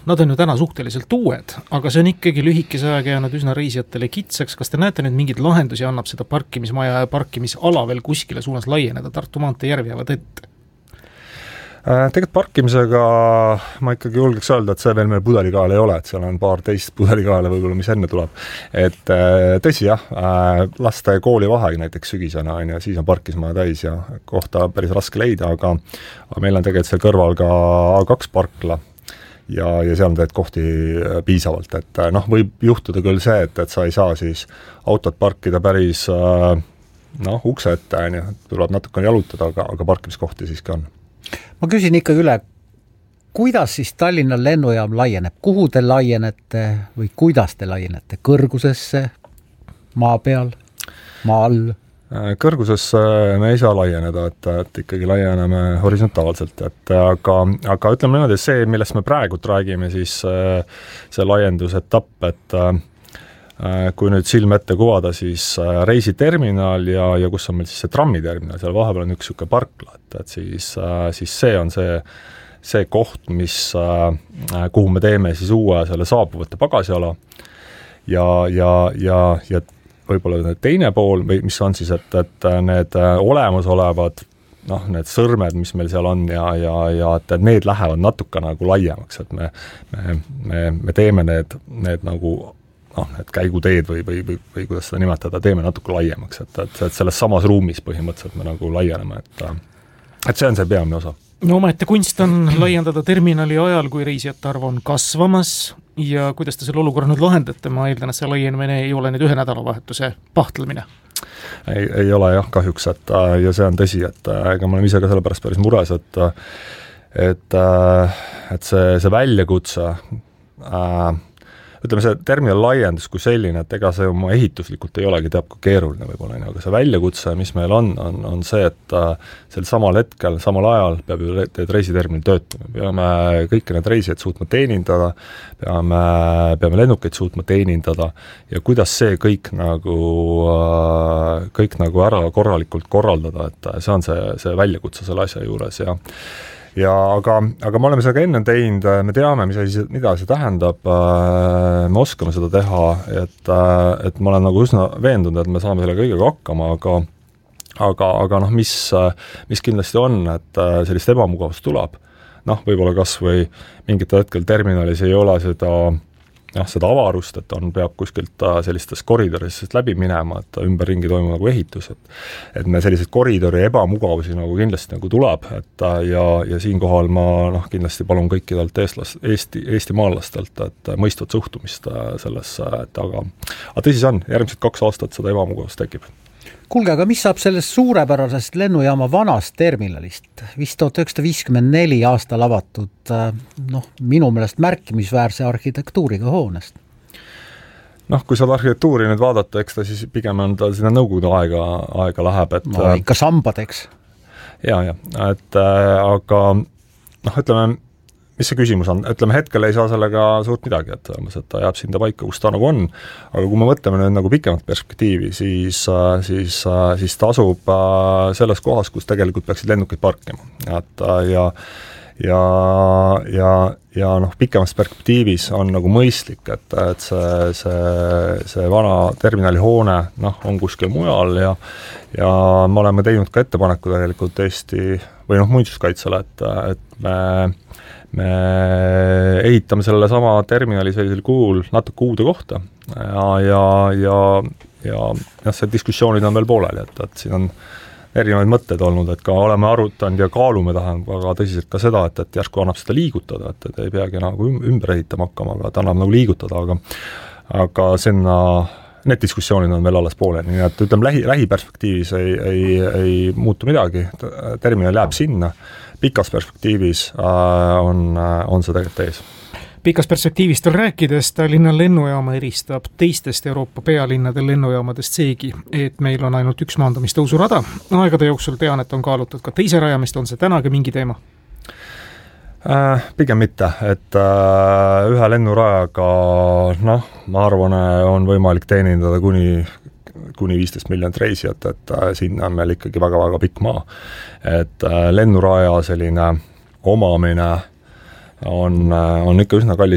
nad on ju täna suhteliselt uued, aga see on ikkagi lühikese ajaga jäänud üsna reisijatele kitsaks. Kas te näete nüüd mingeid lahendusi, annab seda parkimismaja ja parkimisala veel kuskile suunas laieneda? Tartu maantee järv jäävad ette. Tegelikult parkimisega ma ikkagi julgeks öelda, et see veel meil pudelikaal ei ole, et seal on paar teist pudelikaale võib-olla, mis enne tuleb. Et tõsi jah, laste kooli vaheaeg näiteks sügisena on ja siis on parkismaja täis ja kohta päris raske leida, aga meil on tegelikult seal kõrval ka A2 parkla ja seal on tegelikult kohti piisavalt, et võib juhtuda küll see, et sa ei saa siis autot parkida päris ukse ette, tuleb natukene jalutada, aga parkimiskohti siiski on. Ma küsin ikkagi üle, kuidas siis Tallinna lennujaam laieneb? Kuhu te laienete või kuidas te laienete? Kõrgusesse, maa peal, maa all? Kõrgusesse me ei saa laieneda, et ikkagi laieneme horisontaalselt, aga ütleme niimoodi, see, millest me praegult räägime, siis see laiendusetapp, et kui nüüd silm ette kuvada, siis reisiterminal ja kus on meil siis see trammiterminal, seal vahepeal on üks siuke parkla, et siis see on see koht, kuhu me teeme siis uue selle saabuvate pagasiala ja võib-olla teine pool, või mis on siis, et need olemasolevad need sõrmed, mis meil seal on ja et need lähevad natuke nagu laiemaks, et me teeme need nagu need käiguteed või kuidas seda nimetada, teeme natuke laiemaks, et selles samas ruumis põhimõtteliselt me nagu laieneme, et see on see peamine osa. No omaette kunst on laiendada terminali ajal, kui reisijate arv on kasvamas ja kuidas te selle olukorra nüüd lahendate? Ma eeldan, et see laienemine ei ole nüüd ühe nädalavahetuse pahtlemine. Ei ole jah, kahjuks, ja see on tõsi, et ega ma olen ise ka selle pärast päris mures, et see väljakutse ütleme, see terminal laiendus kui selline, et ega see oma ehituslikult ei olegi teab ka keeruline võib-olla, aga see väljakutse, mis meil on see, et sel samal hetkel, samal ajal peab ju reisiterminal töötama. Peame kõiki need reisijaid suutma teenindada, peame lennukeid suutma teenindada ja kuidas see kõik nagu ära korralikult korraldada, et see on see väljakutse selle asja juures aga me oleme seda enne teinud, me teame, mida see tähendab, me oskame seda teha, et ma olen nagu üsna veendunud, et me saame selle kõigega hakkama, aga mis kindlasti on, et sellist ebamugavust tuleb, võib-olla kas või mingitel hetkel terminalis ei ole seda avarust, et peab kuskilt sellistest koridorisest läbi minema, et ümberringi toimub nagu ehitus, et me selliseid koridori ebamugavusi nagu kindlasti nagu tuleb, ja siinkohal ma kindlasti palun kõikidelt Eesti maalastelt, et mõistvat suhtumist sellesse, aga tõsi see on, järgmised 2 aastat seda ebamugavust tekib. Kuulge, aga mis saab sellest suurepärasest lennujaama vanast terminalist? Vist 1954 aastal avatud, minu meelest märkimisväärse arhitektuuriga hoonest. Kui seda arhitektuuri nüüd vaadata, eks ta siis pigem on ta sinna nõukogude aega läheb, et ikka sambadeks. Aga ütleme, mis see küsimus on? Ütleme, hetkel ei saa sellega suurt midagi, et ta jääb sinna paika, kus ta nagu on, aga kui me mõtleme nüüd nagu pikemat perspektiivi, siis ta asub selles kohas, kus tegelikult peaksid lennukeid parkima. Ja pikemas perspektiivis on nagu mõistlik, et see vana terminali hoone on kuskil mujal ja me oleme teinud ka ettepaneku tegelikult Eesti või muinsuskaitsele, et me ehitame selle sama terminali sellisel kuul natuke uude kohta ja see diskussioonid on veel pooleli, et siin on erinevaid mõtteid olnud, et ka oleme arutanud ja kaalume väga tõsiselt ka seda, et järsku annab seda liigutada, et ei peagi nagu ümber ehitama hakkama, aga ta annab nagu liigutada, aga sinna need diskussioonid on veel alles pooleli, nii et ütleme lähiperspektiivis ei muutu midagi, terminal jääb sinna, pikas perspektiivis on see tegelikult ees. Pikas perspektiivist on rääkides, Tallinna lennujaama eristab teistest Euroopa pealinnade lennujaamadest seegi, et meil on ainult üks maandamistõusurada. Aegade jooksul tean, et on kaalutud ka teise rajamist, on see tänagi mingi teema? Pigem mitte, et ühe lennurajaga, ma arvan, on võimalik teenindada kuni 15 miljonit reisijat, et sinna on meil ikkagi väga-väga pikk maa. Et lennuraja selline omamine on ikka üsna kallis